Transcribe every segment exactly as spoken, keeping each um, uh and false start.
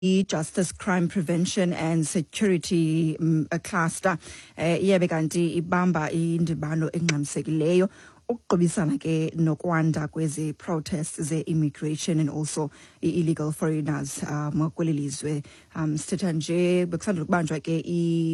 Justice, Crime Prevention and Security um, cluster iyabe kanti ibamba indibano engxamisekileyo ukuqobisana ke nokwanda kwezi protests ze immigration and also illegal foreigners um kwelizwe um sithetha nje bekusanda kubanjwa ke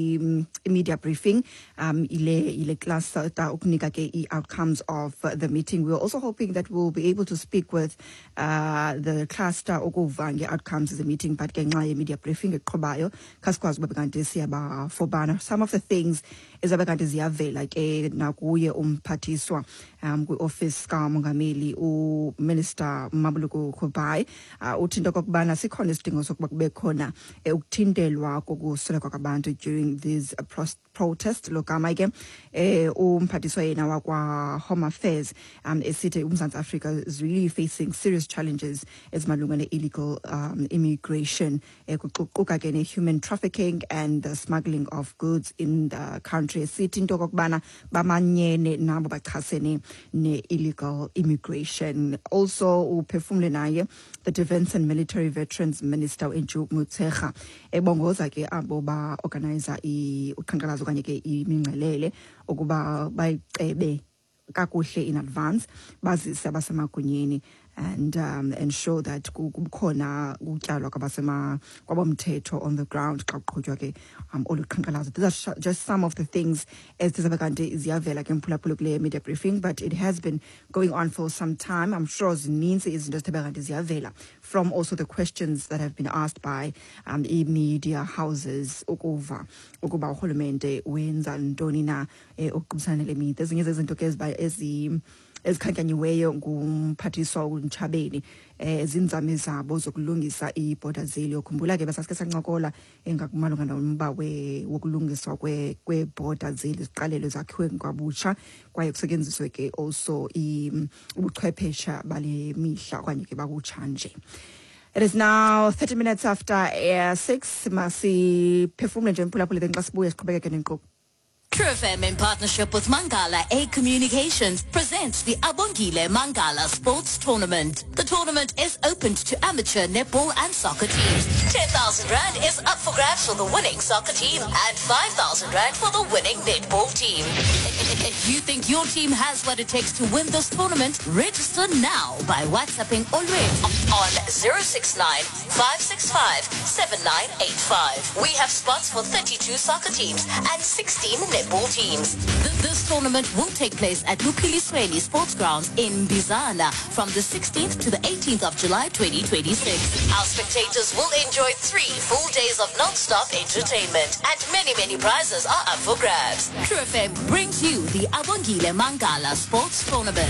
i media briefing um ile ile cluster ta ukunika ke i outcomes of the meeting. We're also hoping that we'll be able to speak with uh the cluster ukuva nge outcomes of the meeting, but ke nxa ye media briefing eqhobayo kasikwazi ukuba kanti siyaba fobana. Some of the things ezabe kanti ziyavela ke nakuye umphathiswa um kwi-office kamongameli uminister Mabuluko Khumbai uh, uthi into kokubana sikhona isidingo sokuba kube khona ukuthintelwa kokusweleka kwabantu during these uh, protest. Lokama ke eh umphathiswa yena wakwa Home Affairs um esithi uMzantsi Africa is really facing serious challenges ezimalunga ne-illegal um, immigration ekuquka ke ne-human trafficking and the smuggling of goods in the country. Esithi into kokubana bamanyene nabo bachasene ne-illegal immigration. Also uphefumle naye the Defence and Military Veterans Minister uNju Motshekga ebongoza ke abo ba organizer i uqhankqalazo kanye ke imingcelele ukuba bayicebe kakuhle in advance bazise abasemagunyeni and um, ensure that kukhona utyalwa kwabasema kwabomthetho on the ground xa kuqhutywa ke um oluqhankqalazo. These are just some of the things as dizabe kanti ziyavela ke mphulaphula kule media briefing, but it has been going on for some time. I'm sure zininzi izinto ezizabe kanti ziyavela from also the questions that have been asked by um media houses ukuva ukuba urhulumente wenza ntoni na ukuqubisana le mitha. Ezinye zezinto ke ezi ezikhankanyiweyo ngumphathiswa uNtshabeni ezinzame zabo zokulungisa iborder zeli. Ukhumbula ke basasike sancokola engakumalunga nomba we wokulungiswa kwe kweborder zeli ziqalelo zakhiwe kwabutsha kwaye kusetyenziswe ke also ubuchwephesha bale mihla okanye ke bakutsha nje. It is now thirty minutes after uh, six. Masi phefumle nje mphulaphula then xa sibuye siqhubeke nenkqubo. True F M in partnership with Mangala A Communications presents the Abongile Mangala Sports Tournament. The tournament is open to amateur netball and soccer teams. ten thousand rand is up for grabs for the winning soccer team and five thousand rand for the winning netball team. If you think your team has what it takes to win this tournament, register now by WhatsApping Olwet on zero six nine, five six five, seven nine eight five. We have spots for thirty-two soccer teams and sixteen netball teams. This tournament will take place at Lukilisweni Sports Grounds in Bizana from the sixteenth to the eighteenth of July twenty twenty-six. Our spectators will enjoy three full days of non-stop entertainment and many, many prizes are up for grabs. True F M brings you the Abongile Mangala Sports Tournament.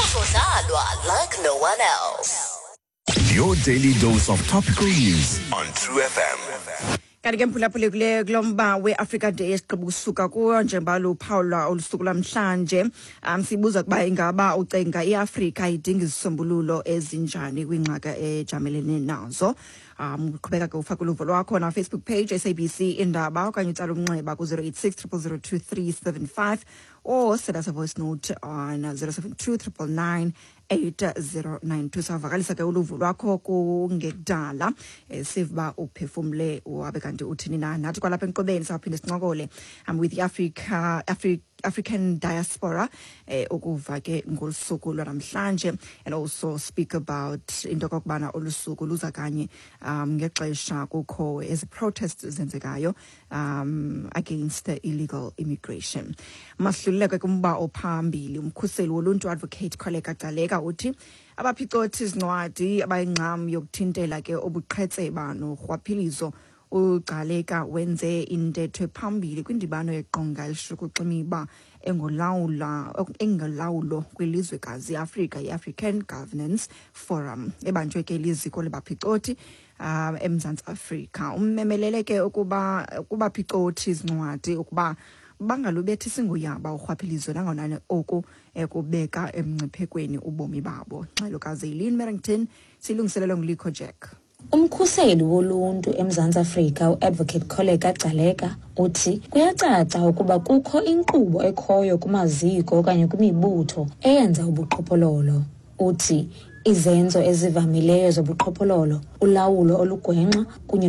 Like no one else. Your daily dose of topical news on True F M. Kanti ke mphulaphula kule kulomba we-Africa Day esiqheba ukusuka kuyo njengoba luphawulwa olusuku lamhlanje. Um sibuza kuba ingaba ucenga i-Afrika idinga izisombululo ezinjani kwingxaka ejamelene nazo. Um uqhubeka ke ufaka uluvo lwakho na Facebook page S A B C Indaba okanye utsala umnxeba ku zero eight six, zero zero zero two three seven five or send us a voice note on zero seven two, nine nine, eight zero nine two. Savakalisa ke uluvo lwakho kungekudala siva uphefumle wabe kanti uthini na nathi kwalapha enqobeni saphinde sincokole um with the Africa Africa African diaspora eh ukuva ke ngolusuku lwanamhlanje and also speak about into kokubana olusuku luza kanye um ngexesha kukho as protests zenzekayo um against the illegal immigration. Mahluleke kumba ophambili umkhuseli woluntu advocate Kholeka Gcaleka uthi abaphicotha izincwadi abayingcam yokuthintela ke obuqhetseba norhwaphilizo uGcaleka wenze intetho phambili kwindibano yeqonga elishukuximiba engolawula engelawulo kwilizwekazi Africa i-African Governance Forum ebanjwe ke liziko lebaphicoti um eMzantsi Afrika. Ummemelele ke ukuba kubaphicoti izincwadi ukuba bangalubethi singuyaba urhwaphilizo nangonani oku ekubeka emngciphekweni ubomi babo. Xelokazi Eileen Merrington silungiselelwe nguLikho Jack. Umkhuseli woluntu eMzantsi Afrika uAdvocate Kholeka Gcaleka uthi kuyacaca ukuba kukho inkqubo ekhoyo kumaziko okanye kwimibutho eyenza ubuqhophololo. Uthi izenzo ezivamileyo zobuqhophololo, ulawulo olugwenxa kunye